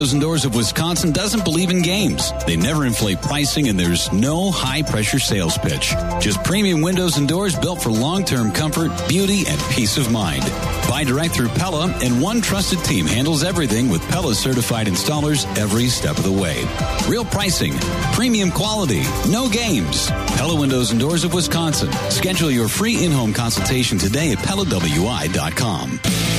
and Doors of Wisconsin doesn't believe in games. They never inflate pricing, and there's no high-pressure sales pitch. Just premium windows and doors built for long-term comfort, beauty, and peace of mind. Buy direct through Pella, and one trusted team handles everything with Pella certified installers every step of the way. Real pricing, premium quality, no games. Pella Windows and Doors of Wisconsin. Schedule your free in-home consultation today at PellaWI.com.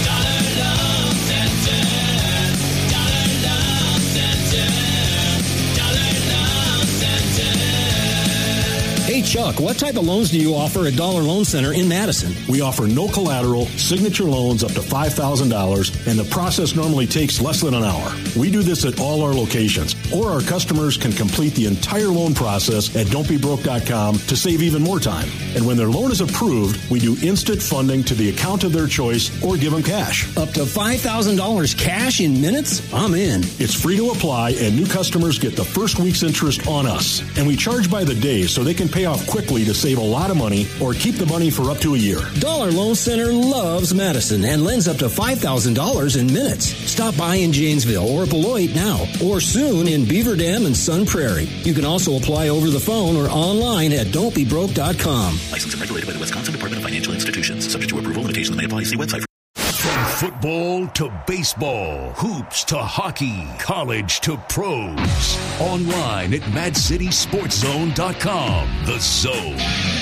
Hey, Chuck, what type of loans do you offer at Dollar Loan Center in Madison? We offer no collateral, signature loans up to $5,000, and the process normally takes less than an hour. We do this at all our locations, or our customers can complete the entire loan process at don'tbebroke.com to save even more time. And when their loan is approved, we do instant funding to the account of their choice or give them cash. Up to $5,000 cash in minutes? I'm in. It's free to apply, and new customers get the first week's interest on us. And we charge by the day so they can pay off quickly to save a lot of money or keep the money for up to a year. Dollar Loan Center loves Madison and lends up to $5,000 in minutes. Stop by in Janesville or Beloit now, or soon in Beaver Dam and Sun Prairie. You can also apply over the phone or online at don'tbebroke.com. Licensed and regulated by the Wisconsin Department of Financial Institutions. Subject to approval, limitations may apply. See website. From football to baseball, hoops to hockey, college to pros. Online at MadCitySportsZone.com. The Zone.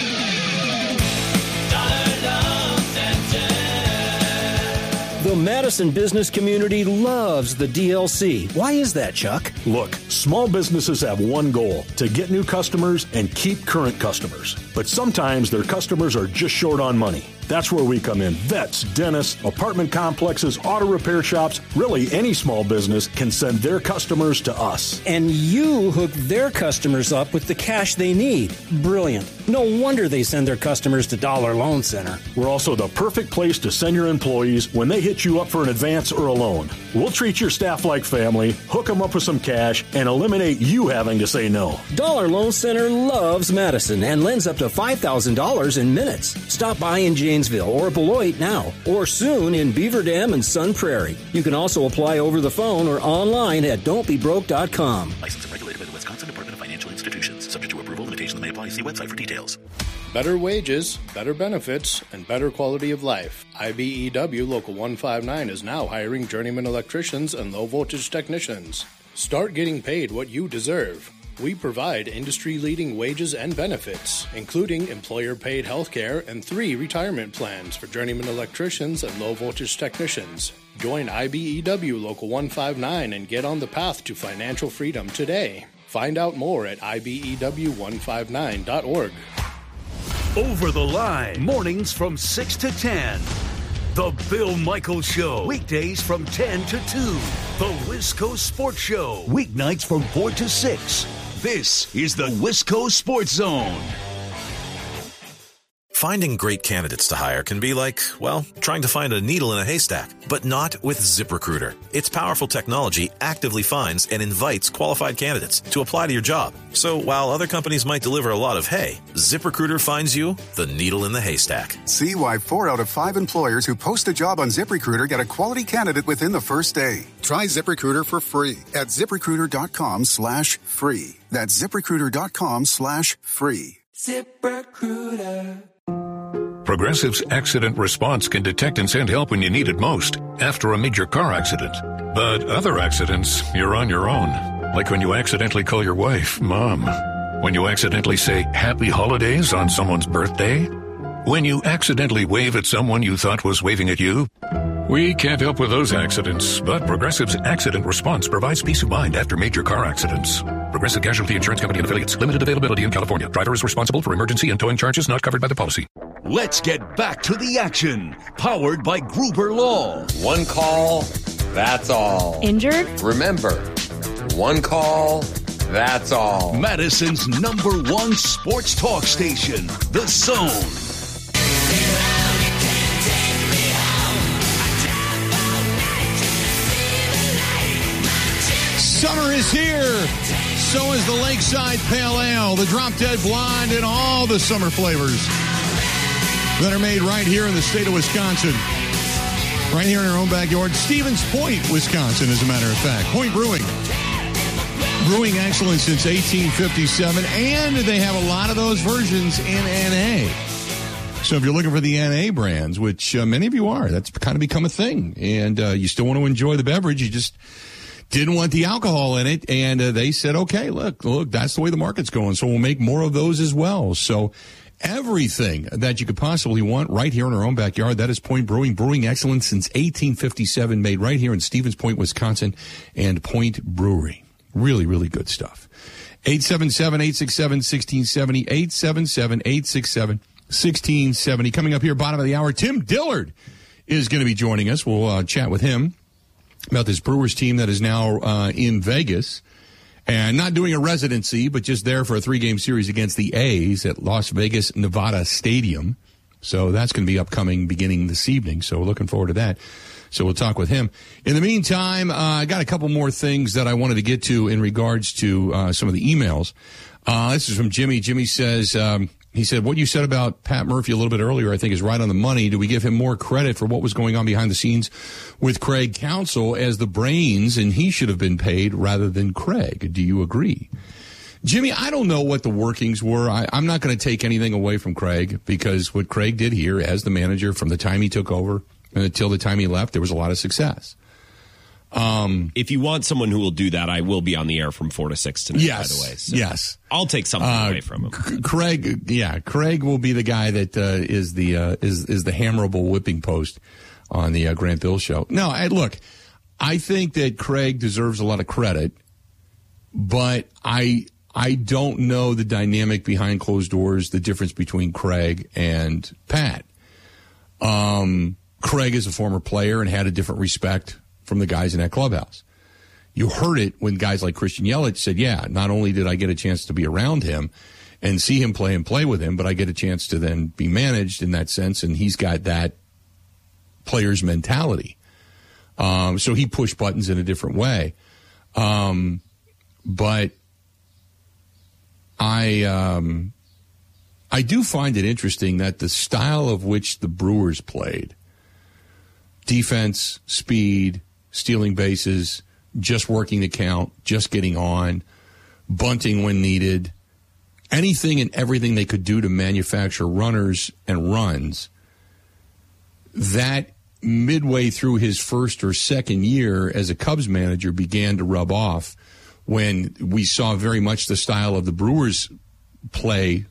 The Madison business community loves the DLC. Why is that, Chuck? Look, small businesses have one goal: to get new customers and keep current customers. But sometimes their customers are just short on money. That's where we come in. Vets, dentists, apartment complexes, auto repair shops, really any small business can send their customers to us. And you hook their customers up with the cash they need. Brilliant. No wonder they send their customers to Dollar Loan Center. We're also the perfect place to send your employees when they hit you up for an advance or a loan. We'll treat your staff like family, hook them up with some cash, and eliminate you having to say no. Dollar Loan Center loves Madison and lends up to $5,000 in minutes. Stop by in Janesville or Beloit now, or soon in Beaver Dam and Sun Prairie. You can also apply over the phone or online at don'tbebroke.com. Licensed and regulated by the Wisconsin Department of Financial Institutions. Subject to approval, limitations may apply. See website for details. Better wages, better benefits, and better quality of life. IBEW Local 159 is now hiring journeyman electricians and low-voltage technicians. Start getting paid what you deserve. We provide industry-leading wages and benefits, including employer-paid health care and 3 retirement plans for journeyman electricians and low-voltage technicians. Join IBEW Local 159 and get on the path to financial freedom today. Find out more at IBEW159.org. Over the Line, mornings from 6 to 10. The Bill Michaels Show, weekdays from 10 to 2. The Wisco Sports Show, weeknights from 4 to 6. This is the Wisco Sports Zone. Finding great candidates to hire can be like, well, trying to find a needle in a haystack, but not with ZipRecruiter. Its powerful technology actively finds and invites qualified candidates to apply to your job. So while other companies might deliver a lot of hay, ZipRecruiter finds you the needle in the haystack. See why 4 out of 5 employers who post a job on ZipRecruiter get a quality candidate within the first day. Try ZipRecruiter for free at ZipRecruiter.com/free. That's ZipRecruiter.com/free. ZipRecruiter. Progressive's Accident Response can detect and send help when you need it most, after a major car accident. But other accidents, you're on your own. Like when you accidentally call your wife Mom. When you accidentally say Happy Holidays on someone's birthday. When you accidentally wave at someone you thought was waving at you. We can't help with those accidents, but Progressive's Accident Response provides peace of mind after major car accidents. Progressive Casualty Insurance Company and Affiliates. Limited availability in California. Driver is responsible for emergency and towing charges not covered by the policy. Let's get back to the action. Powered by Gruber Law. One call, that's all. Injured? Remember, one call, that's all. Madison's #1 sports talk station, The Zone. Summer is here. So is the Lakeside Pale Ale, the Drop Dead Blonde, and all the summer flavors that are made right here in the state of Wisconsin. Right here in our own backyard, Stevens Point, Wisconsin, as a matter of fact. Point Brewing. Brewing excellence since 1857, and they have a lot of those versions in NA. So if you're looking for the NA brands, which many of you are, that's kind of become a thing, and you still want to enjoy the beverage, you just didn't want the alcohol in it, and they said, okay, look, that's the way the market's going, so we'll make more of those as well. So everything that you could possibly want right here in our own backyard, that is Point Brewing. Brewing excellence since 1857, made right here in Stevens Point, Wisconsin, and Point Brewery. Really, really good stuff. 877-867-1670, 877-867-1670. Coming up here, bottom of the hour, Tim Dillard is going to be joining us. We'll chat with him about this Brewers team that is now in Vegas and not doing a residency, but just there for a 3-game series against the A's at Las Vegas, Nevada Stadium. So that's going to be upcoming beginning this evening. So we're looking forward to that. So we'll talk with him. In the meantime, I got a couple more things that I wanted to get to in regards to some of the emails. This is from Jimmy. Jimmy says, he said, what you said about Pat Murphy a little bit earlier, I think, is right on the money. Do we give him more credit for what was going on behind the scenes with Craig Counsell as the brains, and he should have been paid rather than Craig? Do you agree? Jimmy, I don't know what the workings were. I'm not going to take anything away from Craig, because what Craig did here as the manager from the time he took over until the time he left, there was a lot of success. If you want someone who will do that, I will be on the air from 4 to 6 tonight, yes, by the way. So yes. I'll take something away from him. Craig will be the guy that is the hammerable whipping post on the Grant Bill show. No, look, I think that Craig deserves a lot of credit, but I don't know the dynamic behind closed doors, the difference between Craig and Pat. Craig is a former player and had a different respect from the guys in that clubhouse. You heard it when guys like Christian Yelich said, yeah, not only did I get a chance to be around him and see him play and play with him, but I get a chance to then be managed in that sense, and he's got that player's mentality. So he pushed buttons in a different way. But I do find it interesting that the style of which the Brewers played, defense, speed, stealing bases, just working the count, just getting on, bunting when needed, anything and everything they could do to manufacture runners and runs, that midway through his first or second year as a Cubs manager began to rub off when we saw very much the style of the Brewers play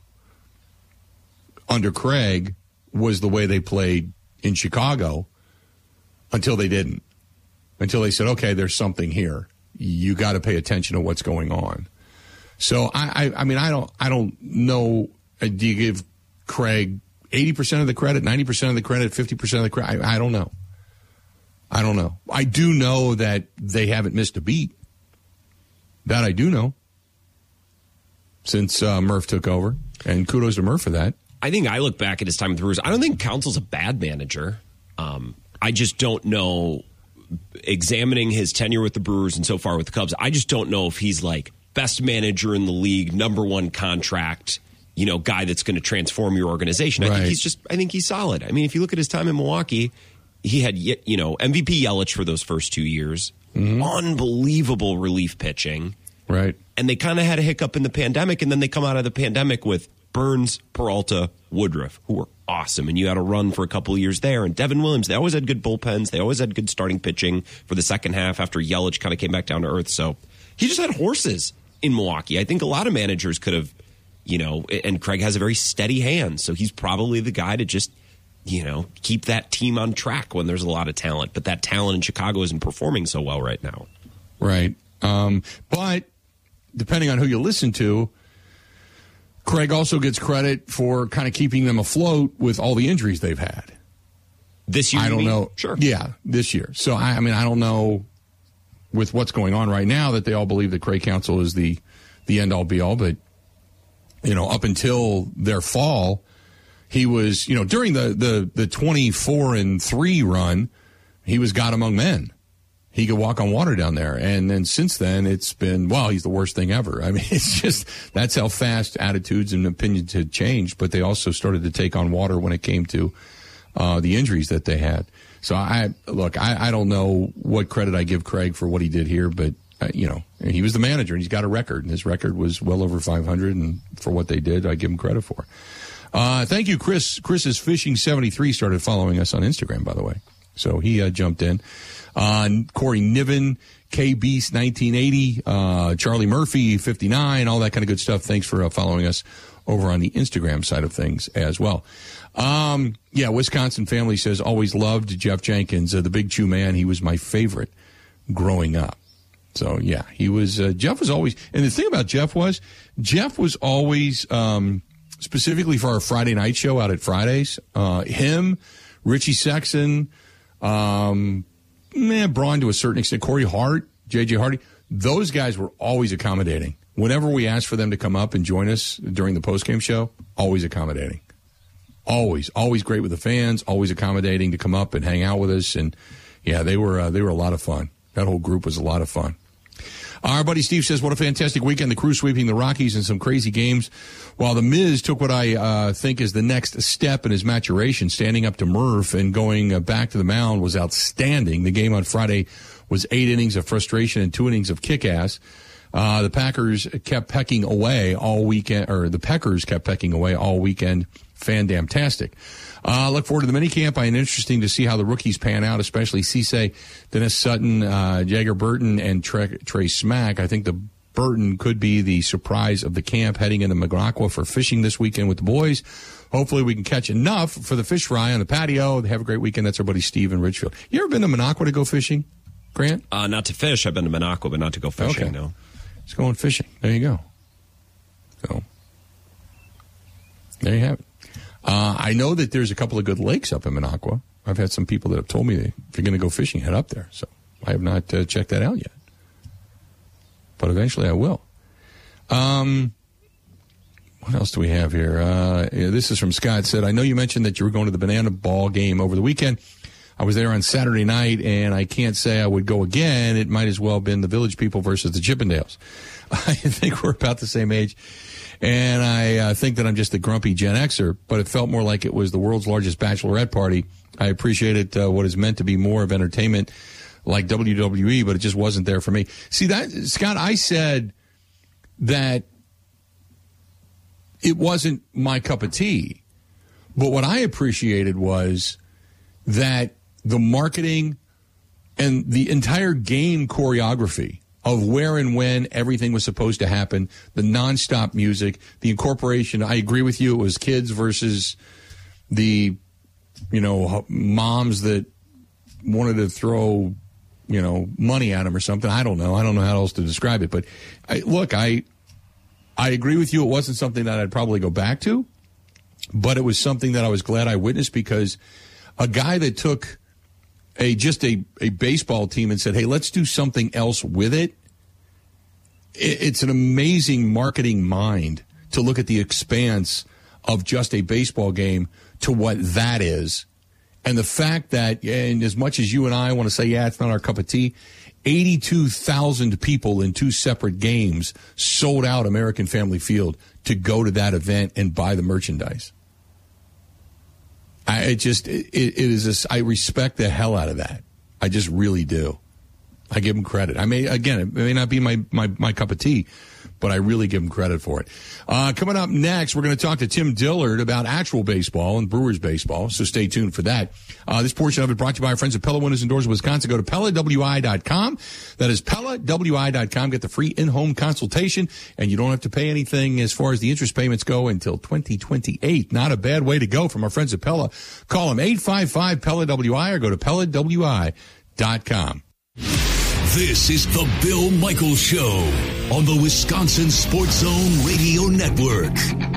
under Craig was the way they played in Chicago until they didn't. Until they said, okay, there's something here. You got to pay attention to what's going on. So I mean, I don't know. Do you give Craig 80% of the credit, 90% of the credit, 50% of the credit? I don't know. I don't know. I do know that they haven't missed a beat. That I do know. Since Murph took over, and kudos to Murph for that. I think I look back at his time with the Brewers. I don't think Counsell's a bad manager. I just don't know. Examining his tenure with the Brewers and so far with the Cubs, I just don't know if he's like best manager in the league, #1 contract, guy that's going to transform your organization. I think he's solid. I mean, if you look at his time in Milwaukee, he had, MVP Yelich for those first 2 years, unbelievable relief pitching. Right. And they kind of had a hiccup in the pandemic, and then they come out of the pandemic with Burns, Peralta, Woodruff, who were awesome, and you had a run for a couple of years there. And Devin Williams, they always had good bullpens. They always had good starting pitching for the second half after Yelich kind of came back down to earth. So he just had horses in Milwaukee. I think a lot of managers could have, and Craig has a very steady hand, so he's probably the guy to just, keep that team on track when there's a lot of talent. But that talent in Chicago isn't performing so well right now. Right. But depending on who you listen to, Craig also gets credit for kind of keeping them afloat with all the injuries they've had. This year, I don't know. Sure. Yeah, this year. So, I mean, I don't know with what's going on right now that they all believe that Craig Counsell is the end-all, be-all. But, up until their fall, he was, during the 24-3 run, he was God among men. He could walk on water down there. And then since then, it's been, he's the worst thing ever. I mean, it's just, that's how fast attitudes and opinions had changed. But they also started to take on water when it came to the injuries that they had. So I don't know what credit I give Craig for what he did here, but he was the manager and he's got a record, and his record was well over 500. And for what they did, I give him credit for. Thank you, Chris. Chris is Fishing 73 started following us on Instagram, by the way. So he jumped in. Corey Niven, K Beast 1980, Charlie Murphy 59, all that kind of good stuff. Thanks for following us over on the Instagram side of things as well. Wisconsin family says always loved Jeff Jenkins, the Big Chew man. He was my favorite growing up. So yeah, he was. Jeff was always, and the thing about Jeff was always specifically for our Friday night show out at Fridays. Him, Richie Sexton, Braun to a certain extent, Corey Hart, JJ Hardy. Those guys were always accommodating. Whenever we asked for them to come up and join us during the postgame show, always accommodating. Always great with the fans, always accommodating to come up and hang out with us. And yeah, they were a lot of fun. That whole group was a lot of fun. Our buddy Steve says, what a fantastic weekend. The Crew sweeping the Rockies in some crazy games. While the Miz took what I think is the next step in his maturation, standing up to Murph and going back to the mound was outstanding. The game on Friday was 8 innings of frustration and 2 innings of kick-ass. The Packers kept pecking away all weekend, or the Peckers kept pecking away all weekend. Fan-damtastic. Look forward to the minicamp. And interesting to see how the rookies pan out, especially Cisse, Dennis Sutton, Jagger Burton, and Trey Smack. I think the Burton could be the surprise of the camp heading into Minocqua for fishing this weekend with the boys. Hopefully we can catch enough for the fish fry on the patio. Have a great weekend. That's our buddy Steve in Richfield. You ever been to Minocqua to go fishing, Grant? Not to fish. I've been to Minocqua, but not to go fishing, okay. No. Let's go on fishing. There you go. So, there you have it. I know that there's a couple of good lakes up in Minocqua. I've had some people that have told me that if you're going to go fishing, head up there. So I have not checked that out yet. But eventually I will. What else do we have here? This is from Scott. Said, I know you mentioned that you were going to the Banana Ball game over the weekend. I was there on Saturday night, and I can't say I would go again. It might as well have been the Village People versus the Chippendales. I think we're about the same age. And I think that I'm just a grumpy Gen Xer, but it felt more like it was the world's largest bachelorette party. I appreciated what is meant to be more of entertainment like WWE, but it just wasn't there for me. See, that, Scott, I said that it wasn't my cup of tea, but what I appreciated was that the marketing and the entire game choreography of where and when everything was supposed to happen, the nonstop music, the incorporation. I agree with you. It was kids versus the, moms that wanted to throw, money at them or something. I don't know. I don't know how else to describe it. But I agree with you. It wasn't something that I'd probably go back to, but it was something that I was glad I witnessed, because a guy that took a baseball team and said, hey, let's do something else with it. It's an amazing marketing mind to look at the expanse of just a baseball game to what that is. And the fact that, and as much as you and I want to say, yeah, it's not our cup of tea, 82,000 people in 2 separate games sold out American Family Field to go to that event and buy the merchandise. I respect the hell out of that. I just really do. I give them credit. It may not be my cup of tea, but I really give them credit for it. Coming up next, we're going to talk to Tim Dillard about actual baseball and Brewers baseball, so stay tuned for that. This portion of it brought to you by our friends at Pella Windows and Doors of Wisconsin. Go to PellaWI.com. That is PellaWI.com. Get the free in-home consultation, and you don't have to pay anything as far as the interest payments go until 2028. Not a bad way to go from our friends at Pella. Call them 855-PELLA-WI or go to PellaWI.com. This is the Bill Michaels Show on the Wisconsin Sports Zone Radio Network.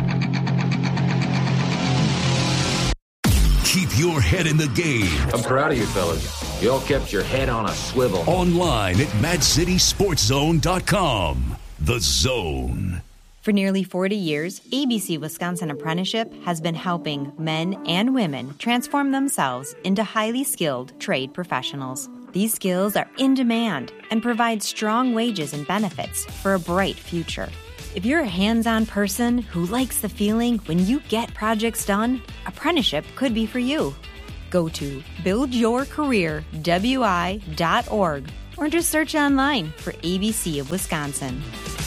Keep your head in the game. I'm proud of you fellas. You all kept your head on a swivel. Online at MadCitySportsZone.com. The Zone. For nearly 40 years, ABC Wisconsin Apprenticeship has been helping men and women transform themselves into highly skilled trade professionals. These skills are in demand and provide strong wages and benefits for a bright future. If you're a hands-on person who likes the feeling when you get projects done, apprenticeship could be for you. Go to buildyourcareerwi.org or just search online for ABC of Wisconsin.